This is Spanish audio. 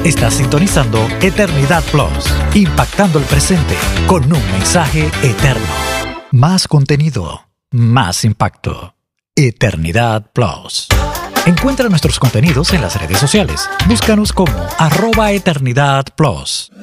Estás sintonizando Eternidad Plus, impactando el presente con un mensaje eterno. Más contenido, más impacto. Eternidad Plus. Encuentra nuestros contenidos en las redes sociales. Búscanos como @Eternidad Plus.